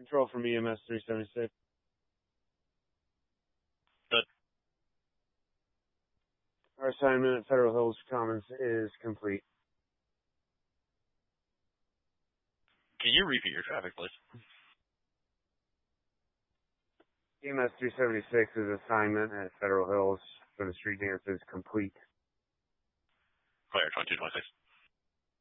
Control from EMS 376. Good. Our assignment at Federal Hills Commons is complete. Can you repeat your traffic, please? EMS 376's assignment at Federal Hills for the street dance is complete. Clear, 2226.